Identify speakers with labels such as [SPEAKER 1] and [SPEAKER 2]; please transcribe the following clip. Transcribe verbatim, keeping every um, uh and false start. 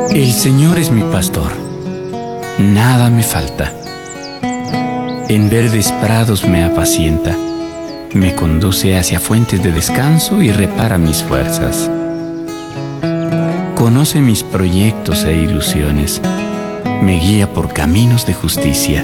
[SPEAKER 1] El Señor es mi pastor, nada me falta. En verdes prados me apacienta, me conduce hacia fuentes de descanso y repara mis fuerzas. Conoce mis proyectos e ilusiones, me guía por caminos de justicia,